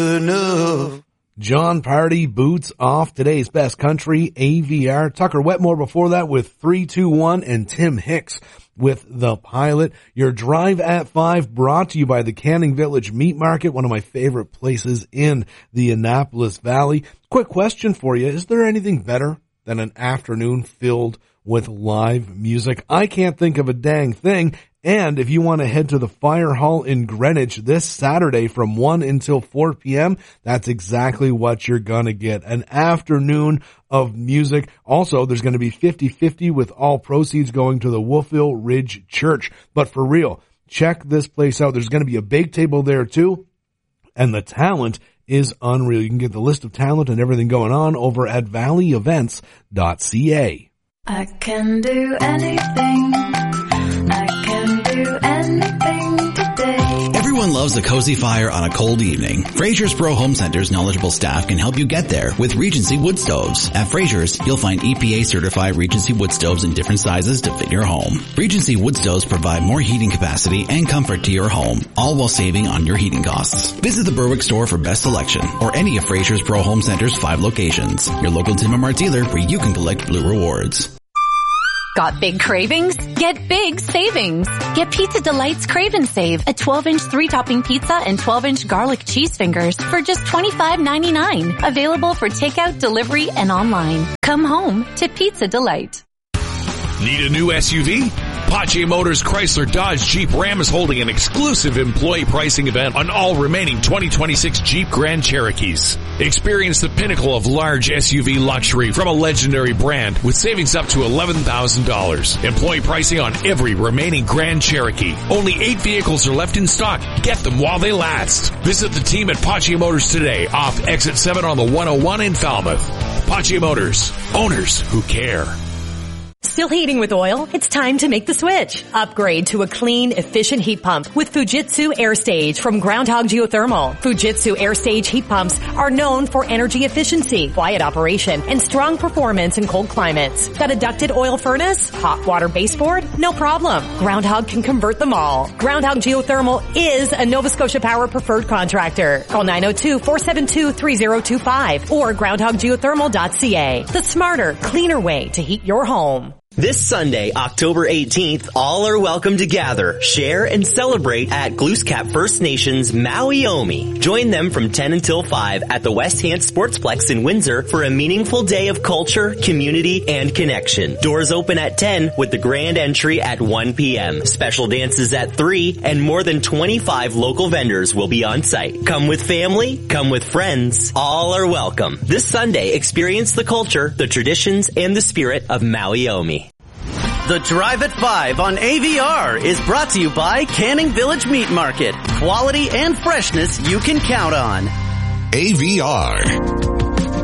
enough. John Party, Boots Off, today's best country, AVR. Tucker Wetmore before that with 321, and Tim Hicks with The Pilot. Your Drive at 5 brought to you by the Canning Village Meat Market, one of my favorite places in the Annapolis Valley. Quick question for you. Is there anything better than an afternoon filled with live music? I can't think of a dang thing. And if you want to head to the Fire Hall in Greenwich this Saturday from 1 until 4 p.m., that's exactly what you're going to get. An afternoon of music. Also, there's going to be 50-50 with all proceeds going to the Wolfville Ridge Church. But for real, check this place out. There's going to be a bake table there too. And the talent is unreal. You can get the list of talent and everything going on over at valleyevents.ca. I can do anything. I can do anything today. Everyone loves a cozy fire on a cold evening. Fraser's Pro Home Center's knowledgeable staff can help you get there with Regency wood stoves. At Fraser's, you'll find EPA certified Regency wood stoves in different sizes to fit your home. Regency wood stoves provide more heating capacity and comfort to your home, all while saving on your heating costs. Visit the Berwick store for best selection or any of Fraser's Pro Home Center's 5 locations. Your local Tim and Mart dealer where you can collect Blue Rewards. Got big cravings? Get big savings. Get Pizza Delight's Crave and Save, a 12-inch 3-topping pizza and 12-inch garlic cheese fingers for just $25.99. Available for takeout, delivery, and online. Come home to Pizza Delight. Need a new SUV? Pache Motors Chrysler Dodge Jeep Ram is holding an exclusive employee pricing event on all remaining 2026 Jeep Grand Cherokees. Experience the pinnacle of large SUV luxury from a legendary brand with savings up to $11,000. Employee pricing on every remaining Grand Cherokee. Only 8 vehicles are left in stock. Get them while they last. Visit the team at Pache Motors today off Exit 7 on the 101 in Falmouth. Pache Motors. Owners who care. Still heating with oil? It's time to make the switch. Upgrade to a clean, efficient heat pump with Fujitsu AirStage from Groundhog Geothermal. Fujitsu AirStage heat pumps are known for energy efficiency, quiet operation, and strong performance in cold climates. Got a ducted oil furnace? Hot water baseboard? No problem. Groundhog can convert them all. Groundhog Geothermal is a Nova Scotia Power preferred contractor. Call 902-472-3025 or groundhoggeothermal.ca. The smarter, cleaner way to heat your home. This Sunday, October 18th, all are welcome to gather, share, and celebrate at Glooscap First Nations Maui Omi. Join them from 10 until 5 at the West Hants Sportsplex in Windsor for a meaningful day of culture, community, and connection. Doors open at 10 with the grand entry at 1 p.m. Special dances at 3, and more than 25 local vendors will be on site. Come with family, come with friends. All are welcome. This Sunday, experience the culture, the traditions, and the spirit of Maui Omi. The Drive at 5 on AVR is brought to you by Canning Village Meat Market. Quality and freshness you can count on. AVR.